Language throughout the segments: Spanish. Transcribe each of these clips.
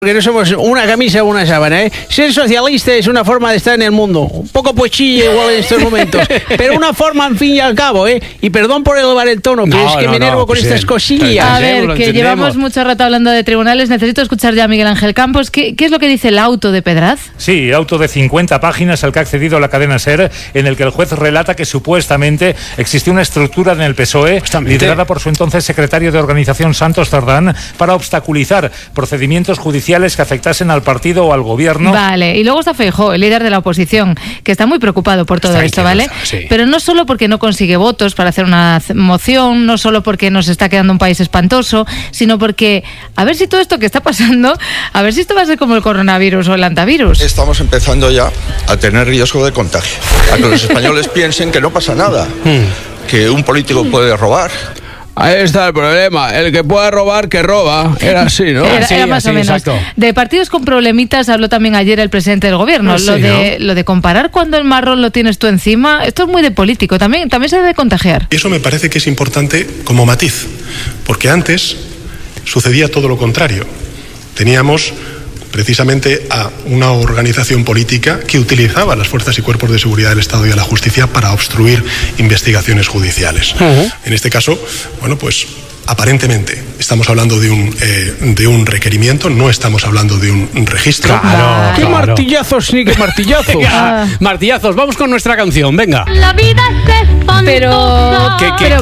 Que no somos una camisa o una sábana, ¿eh? Ser socialista es una forma de estar en el mundo. Un poco pochilla igual en estos momentos. Pero una forma, al fin y al cabo, ¿eh? Y perdón por elevar el tono, que es que me enervo con estas cosillas. A ver, que llevamos mucho rato hablando de tribunales. Necesito escuchar ya a Miguel Ángel Campos. ¿Qué es lo que dice el auto de Pedraz? Sí, auto de 50 páginas al que ha accedido la cadena SER, en el que el juez relata que supuestamente existió una estructura en el PSOE, liderada por su entonces secretario de Organización, Santos Cerdán, para obstaculizar procedimientos judiciales que afectasen al partido o al gobierno. Vale, y luego está Feijóo, el líder de la oposición, que está muy preocupado por todo esto, ¿vale? Sí. Pero no solo porque no consigue votos para hacer una moción, no solo porque nos está quedando un país espantoso, sino porque a ver si todo esto que está pasando, a ver si esto va a ser como el coronavirus o el antivirus. Estamos empezando ya a tener riesgo de contagio, a que los españoles piensen que no pasa nada, que un político puede robar. Ahí está el problema. El que pueda robar, que roba. Era así, ¿no? Era más o menos. Exacto. De partidos con problemitas habló también ayer el presidente del gobierno. Sí, lo de comparar cuando el marrón lo tienes tú encima, esto es muy de político. También se debe contagiar. Y eso me parece que es importante como matiz, porque antes sucedía todo lo contrario. Teníamos precisamente a una organización política que utilizaba a las fuerzas y cuerpos de seguridad del Estado y a la justicia para obstruir investigaciones judiciales. En este caso, bueno, pues aparentemente estamos hablando de un requerimiento, no estamos hablando de un registro. Claro, ¡qué martillazos, ni qué martillazos! Martillazos, vamos con nuestra canción, venga. La vida es espantosa.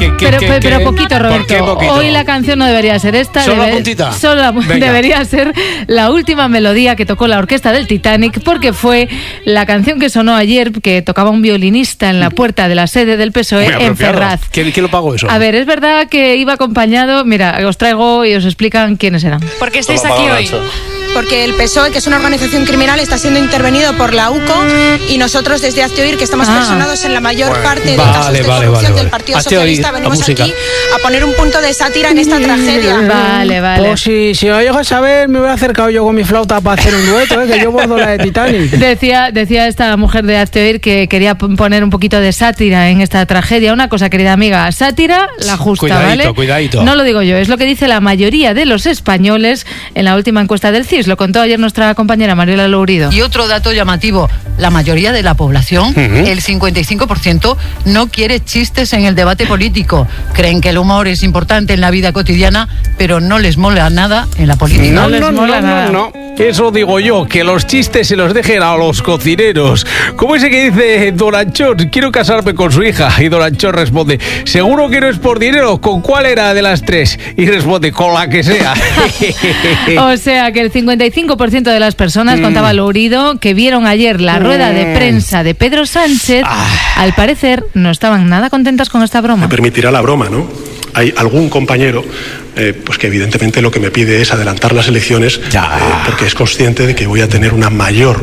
Pero poquito, Roberto. ¿Por qué poquito? Hoy la canción no debería ser esta. ¿Solo la puntita? Debería ser la última melodía que tocó la orquesta del Titanic, porque fue la canción que sonó ayer, que tocaba un violinista en la puerta de la sede del PSOE en Ferraz. ¿Quién lo pagó eso? A ver, es verdad que iba acompañado, mira, os traigo y os explican quiénes eran. ¿Por qué estáis aquí hoy? Porque el PSOE, que es una organización criminal, está siendo intervenido por la UCO y nosotros desde Hazte Oír, que estamos personados en la mayor parte de casos de corrupción del Partido Socialista, venimos aquí a poner un punto de sátira en esta tragedia. Vale. Pues si me llegas a ver, me hubiera acercado yo con mi flauta para hacer un dueto, que yo bordo la de Titanic. Decía esta mujer de Hazte Oír que quería poner un poquito de sátira en esta tragedia. Una cosa, querida amiga, sátira la justa, ¿vale? Cuidadito. No lo digo yo, es lo que dice la mayoría de los españoles en la última encuesta del CIS. Lo contó ayer nuestra compañera Mariola Lourido. Y otro dato llamativo, la mayoría de la población, el 55%, no quiere chistes en el debate político. Creen que el humor es importante en la vida cotidiana, pero no les mola nada en la política. No les mola nada. No. Eso digo yo, que los chistes se los dejen a los cocineros. Como ese que dice Don Anchón, quiero casarme con su hija. Y Don Anchón responde, ¿seguro que no es por dinero? ¿Con cuál era de las tres? Y responde, con la que sea. O sea que el 55% de las personas, contaba Lourido, que vieron ayer la rueda de prensa de Pedro Sánchez, al parecer no estaban nada contentas con esta broma. Me permitirá la broma, ¿no? Hay algún compañero pues que evidentemente lo que me pide es adelantar las elecciones porque es consciente de que voy a tener una mayor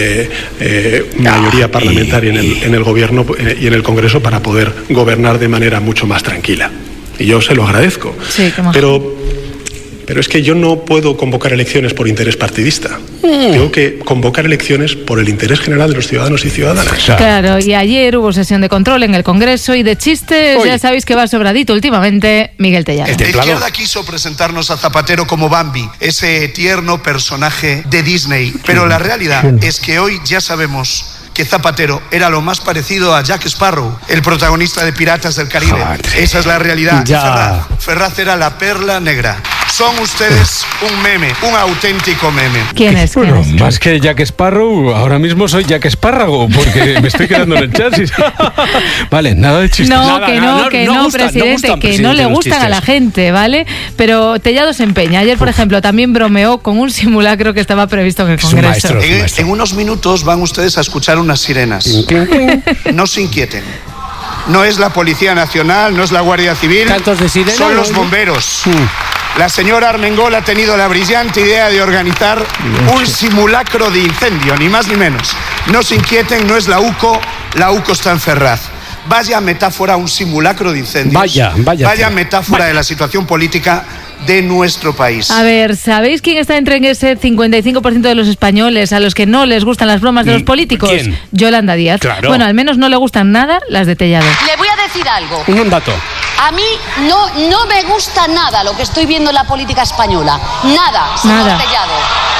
mayoría parlamentaria en el gobierno y en el Congreso para poder gobernar de manera mucho más tranquila. Y yo se lo agradezco. Sí, Pero es que yo no puedo convocar elecciones por interés partidista. Tengo que convocar elecciones por el interés general de los ciudadanos y ciudadanas. Claro, y ayer hubo sesión de control en el Congreso y de chistes, ya sabéis que va sobradito últimamente Miguel Tellado. La izquierda quiso presentarnos a Zapatero como Bambi, ese tierno personaje de Disney. Pero la realidad es que hoy ya sabemos que Zapatero era lo más parecido a Jack Sparrow, el protagonista de Piratas del Caribe. Esa es la realidad. Ferraz era la perla negra. Son ustedes un meme, un auténtico meme. ¿Quién es? Bueno, más que Jack Sparrow, ahora mismo soy Jack Espárrago, porque me estoy quedando en el chasis. Vale, nada de chistes. No, presidente, que no le gustan a la gente, ¿vale? Pero Tellado se empeña. Ayer, por ejemplo, también bromeó con un simulacro que estaba previsto en el Congreso. En unos minutos van ustedes a escuchar unas sirenas. No se inquieten. No es la Policía Nacional, no es la Guardia Civil. ¿Cantos de sirena? Son los bomberos. La señora Armengol ha tenido la brillante idea de organizar un simulacro de incendio, ni más ni menos. No se inquieten, no es la UCO está en Ferraz. Vaya metáfora, un simulacro de incendios. Vaya metáfora de la situación política de nuestro país. A ver, ¿sabéis quién está entre ese 55% de los españoles a los que no les gustan las bromas de los políticos? ¿Quién? Yolanda Díaz. Claro. Bueno, al menos no le gustan nada las de Tellado. Le voy a decir algo. Un dato. A mí no me gusta nada lo que estoy viendo en la política española. Nada, señor Tellado.